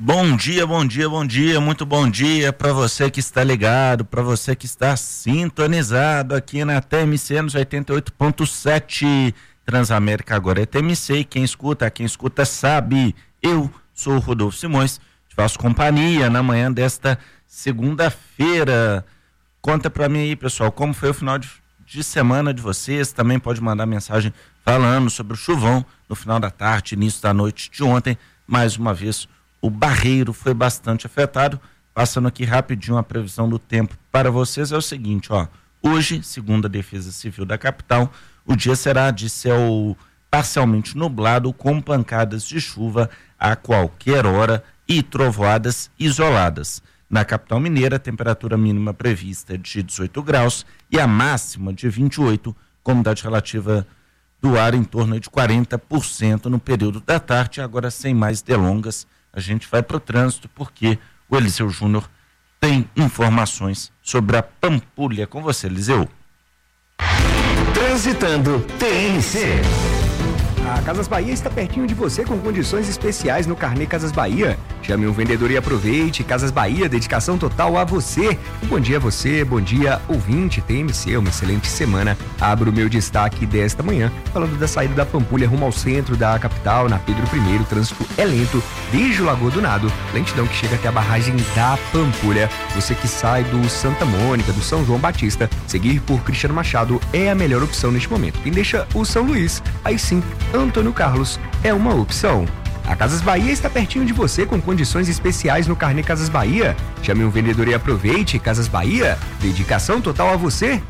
Bom dia, muito bom dia para você que está ligado, para você que está sintonizado aqui na TMC nos 88.7. Transamérica agora é TMC e quem escuta sabe. Eu sou o Rodolfo Simões, te faço companhia na manhã desta segunda-feira. Conta para mim aí, pessoal, como foi o final de semana de vocês. Também pode mandar mensagem falando sobre o chuvão no final da tarde, início da noite de ontem. Mais uma vez, o Barreiro foi bastante afetado. Passando aqui rapidinho a previsão do tempo para vocês, é o seguinte, hoje, segundo a Defesa Civil da capital, o dia será de céu parcialmente nublado com pancadas de chuva a qualquer hora e trovoadas isoladas. Na capital mineira, a temperatura mínima prevista é de 18 graus e a máxima de 28, com umidade relativa do ar em torno de 40% no período da tarde. Agora, sem mais delongas, a gente vai para o trânsito porque o Eliseu Júnior tem informações sobre a Pampulha. Com você, Eliseu. Transitando TMC. A Casas Bahia está pertinho de você com condições especiais no Carnê Casas Bahia. Chame um vendedor e aproveite. Casas Bahia, dedicação total a você. Bom dia a você, bom dia ouvinte TMC, uma excelente semana. Abro o meu destaque desta manhã, falando da saída da Pampulha rumo ao centro da capital, na Pedro I. O trânsito é lento, desde o Lagoa do Nado, lentidão que chega até a barragem da Pampulha. Você que sai do Santa Mônica, do São João Batista, seguir por Cristiano Machado é a melhor opção neste momento. Quem deixa o São Luís, aí sim, Antônio Carlos é uma opção. A Casas Bahia está pertinho de você com condições especiais no Carnê Casas Bahia. Chame um vendedor e aproveite. Casas Bahia, dedicação total a você.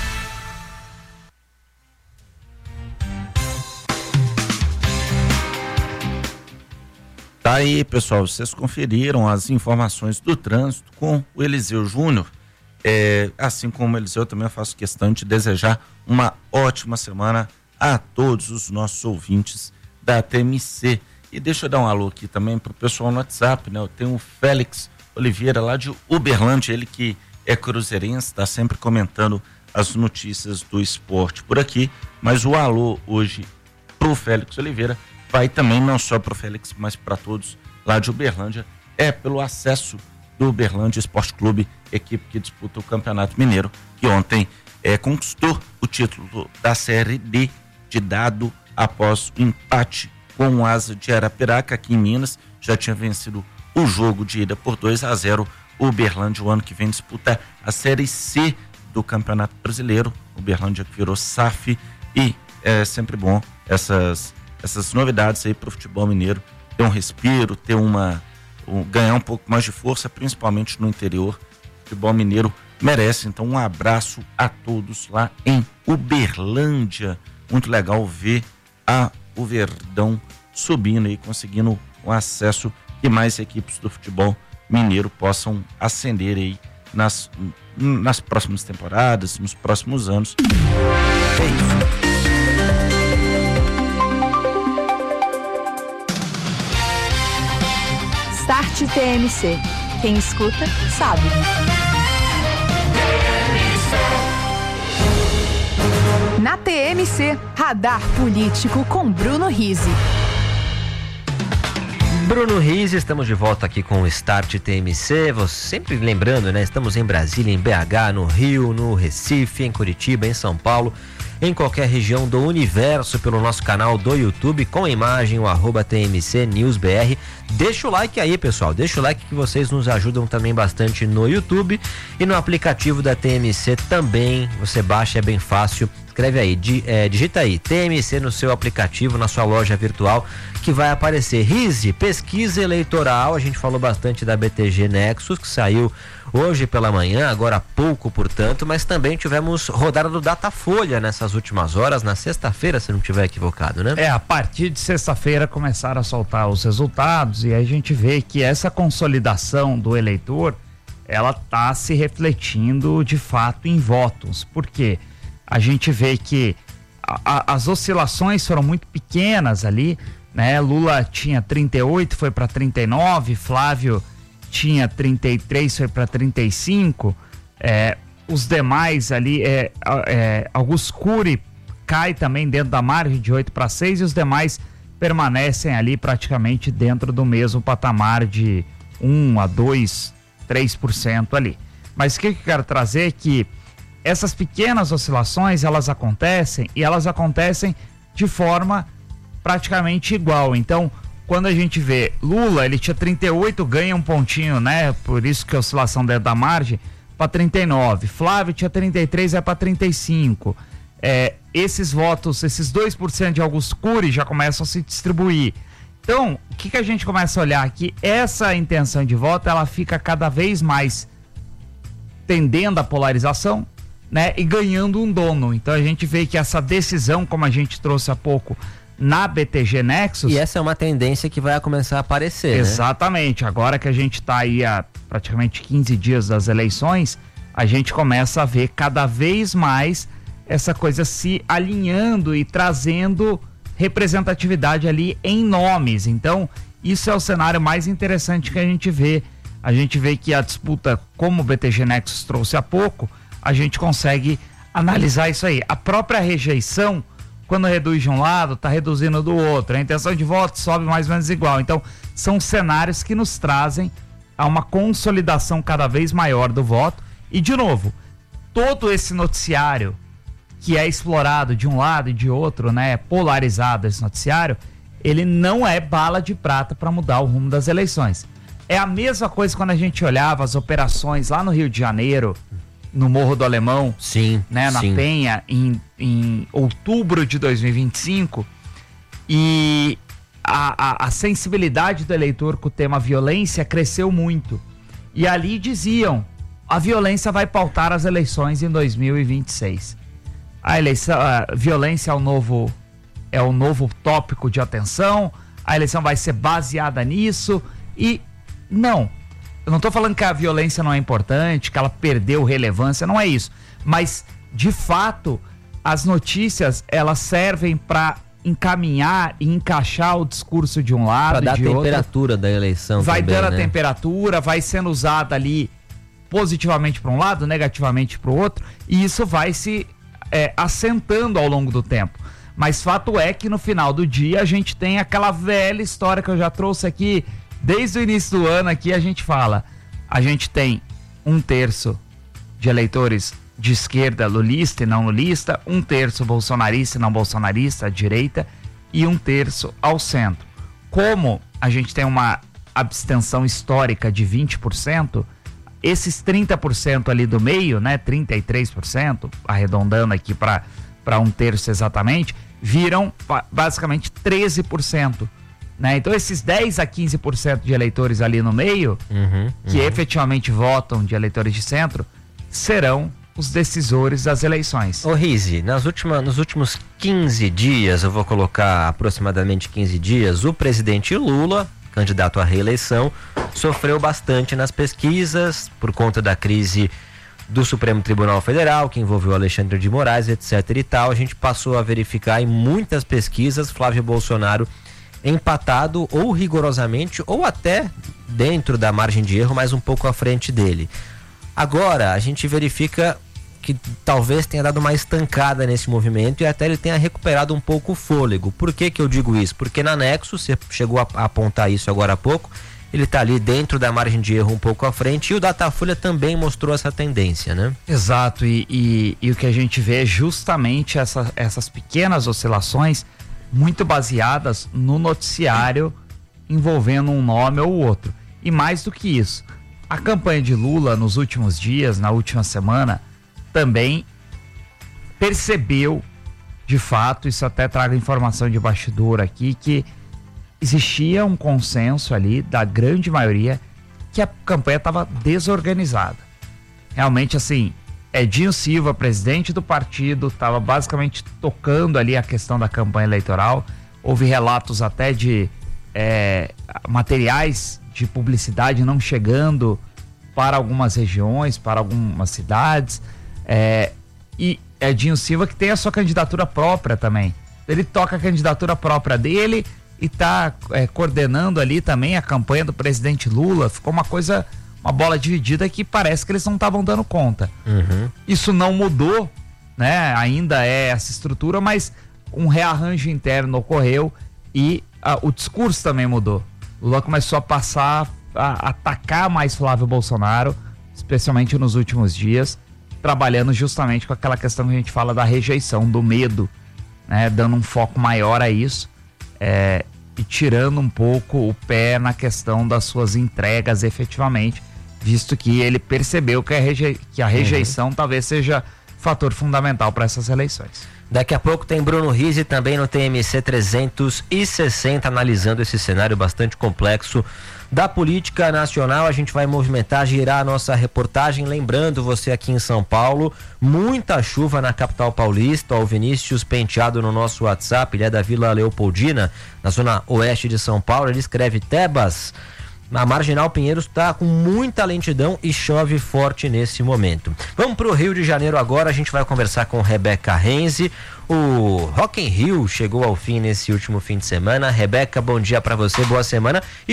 Tá aí, pessoal, vocês conferiram as informações do trânsito com o Eliseu Júnior. Assim como o Eliseu, também eu faço questão de desejar uma ótima semana a todos os nossos ouvintes da TMC. E deixa eu dar um alô aqui também pro pessoal no WhatsApp, né? Eu tenho o Félix Oliveira lá de Uberlândia, ele que é cruzeirense, está sempre comentando as notícias do esporte por aqui, mas o alô hoje pro Félix Oliveira vai também não só pro Félix, mas para todos lá de Uberlândia, pelo acesso do Uberlândia Esporte Clube, equipe que disputa o Campeonato Mineiro, que ontem conquistou o título da Série D de dado após o empate com o Asa de Arapiraca aqui em Minas. Já tinha vencido o jogo de ida por 2-0. O Uberlândia, o ano que vem, disputa a Série C do Campeonato Brasileiro. O Uberlândia que virou SAF e é sempre bom essas novidades aí para o futebol mineiro, ter um respiro, ganhar um pouco mais de força, principalmente no interior. O futebol mineiro merece, então um abraço a todos lá em Uberlândia. Muito legal ver o Verdão subindo e conseguindo um acesso que mais equipes do futebol mineiro possam ascender aí nas próximas temporadas, nos próximos anos. É isso. Start TMC. Quem escuta, sabe. Na TMC, Radar Político com Bruno Rizzi. Bruno Rizzi, estamos de volta aqui com o Start TMC. Sempre lembrando, né? Estamos em Brasília, em BH, no Rio, no Recife, em Curitiba, em São Paulo, em qualquer região do universo, pelo nosso canal do YouTube, com a imagem, o @TMC News BR. Deixa o like aí, pessoal, deixa o like que vocês nos ajudam também bastante no YouTube e no aplicativo da TMC também. Você baixa, é bem fácil. Escreve aí, digita aí, TMC no seu aplicativo, na sua loja virtual, que vai aparecer. Rizzi, pesquisa eleitoral, a gente falou bastante da BTG Nexus, que saiu hoje pela manhã, agora há pouco, portanto, mas também tivemos rodada do Datafolha nessas últimas horas, na sexta-feira, se não estiver equivocado, né? A partir de sexta-feira começaram a soltar os resultados e aí a gente vê que essa consolidação do eleitor, ela tá se refletindo de fato em votos. Por quê? A gente vê que as oscilações foram muito pequenas ali, né? Lula tinha 38, foi para 39, Flávio tinha 33, foi para 35, os demais ali, Augusto Cury cai também dentro da margem de 8 para 6 e os demais permanecem ali praticamente dentro do mesmo patamar de 1 a 2, 3% ali. Mas o que eu quero trazer é que essas pequenas oscilações, elas acontecem e elas acontecem de forma praticamente igual. Então, quando a gente vê Lula, ele tinha 38, ganha um pontinho, né? Por isso que a oscilação dentro da margem, para 39. Flávio tinha 33, vai para 35. Esses votos, esses 2% de Augusto Cury já começam a se distribuir. Então, o que a gente começa a olhar aqui? Essa intenção de voto, ela fica cada vez mais tendendo à polarização, né? E ganhando um dono. Então, a gente vê que essa decisão, como a gente trouxe há pouco, na BTG Nexus... E essa é uma tendência que vai começar a aparecer, exatamente, né? Agora que a gente está aí há praticamente 15 dias das eleições, a gente começa a ver cada vez mais essa coisa se alinhando e trazendo representatividade ali em nomes. Então, isso é o cenário mais interessante que a gente vê. A gente vê que a disputa, como o BTG Nexus trouxe há pouco, a gente consegue analisar isso aí. A própria rejeição, quando reduz de um lado, está reduzindo do outro. A intenção de voto sobe mais ou menos igual. Então, são cenários que nos trazem a uma consolidação cada vez maior do voto. E, de novo, todo esse noticiário que é explorado de um lado e de outro, né, polarizado esse noticiário, ele não é bala de prata para mudar o rumo das eleições. É a mesma coisa quando a gente olhava as operações lá no Rio de Janeiro, no Morro do Alemão, sim, né, na Penha, em outubro de 2025, e a sensibilidade do eleitor com o tema violência cresceu muito. E ali diziam, a violência vai pautar as eleições em 2026. A violência é o novo tópico de atenção, a eleição vai ser baseada nisso, e não, eu não estou falando que a violência não é importante, que ela perdeu relevância, não é isso, mas de fato as notícias elas servem para encaminhar e encaixar o discurso de um lado, pra dar de outro. A temperatura da eleição vai também, dando né? a temperatura, vai sendo usada ali positivamente para um lado, negativamente para o outro, e isso vai se assentando ao longo do tempo. Mas fato é que no final do dia a gente tem aquela velha história que eu já trouxe aqui desde o início do ano. Aqui a gente fala, a gente tem 1/3 de eleitores de esquerda lulista e não lulista, 1/3 bolsonarista e não bolsonarista, à direita, e 1/3 ao centro. Como a gente tem uma abstenção histórica de 20%, esses 30% ali do meio, né, 33%, arredondando aqui para 1/3 exatamente, viram basicamente 13%. Né? Então esses 10 a 15% de eleitores ali no meio, que efetivamente votam, de eleitores de centro, serão os decisores das eleições. Ô Rizzi, nos últimos 15 dias, eu vou colocar aproximadamente 15 dias, o presidente Lula, candidato à reeleição, sofreu bastante nas pesquisas por conta da crise do Supremo Tribunal Federal, que envolveu Alexandre de Moraes, etc e tal. A gente passou a verificar em muitas pesquisas Flávio Bolsonaro empatado ou rigorosamente ou até dentro da margem de erro, mas um pouco à frente dele. Agora a gente verifica que talvez tenha dado uma estancada nesse movimento e até ele tenha recuperado um pouco o fôlego. Por que eu digo isso? Porque na Nexus, você chegou a apontar isso agora há pouco, ele está ali dentro da margem de erro um pouco à frente, e o Datafolha também mostrou essa tendência, né? Exato, e o que a gente vê é justamente essas pequenas oscilações muito baseadas no noticiário envolvendo um nome ou outro. E mais do que isso, a campanha de Lula nos últimos dias, na última semana, também percebeu, de fato, isso até trago informação de bastidor aqui, que existia um consenso ali da grande maioria que a campanha estava desorganizada. Realmente, assim, Edinho Silva, presidente do partido, estava basicamente tocando ali a questão da campanha eleitoral. Houve relatos até de materiais de publicidade não chegando para algumas regiões, para algumas cidades. E Edinho Silva, que tem a sua candidatura própria também. Ele toca a candidatura própria dele e está coordenando ali também a campanha do presidente Lula. Ficou uma bola dividida que parece que eles não estavam dando conta. Isso não mudou, né? Ainda é essa estrutura, mas um rearranjo interno ocorreu E o discurso também mudou. Lula começou a passar a atacar mais Flávio Bolsonaro, especialmente nos últimos dias, trabalhando justamente com aquela questão que a gente fala da rejeição, do medo, né? Dando um foco maior a isso, e tirando um pouco o pé na questão das suas entregas efetivamente, visto que ele percebeu que a rejeição talvez seja fator fundamental para essas eleições. Daqui a pouco tem Bruno Rizzi também no TMC 360, analisando esse cenário bastante complexo da política nacional. A gente vai movimentar, girar a nossa reportagem, lembrando você aqui em São Paulo, muita chuva na capital paulista. O Vinícius Penteado no nosso WhatsApp, ele é da Vila Leopoldina, na zona oeste de São Paulo. Ele escreve: Tebas, a Marginal Pinheiros está com muita lentidão e chove forte nesse momento. Vamos para o Rio de Janeiro agora, a gente vai conversar com Rebeca Renzi. O Rock in Rio chegou ao fim nesse último fim de semana. Rebeca, bom dia para você, boa semana. E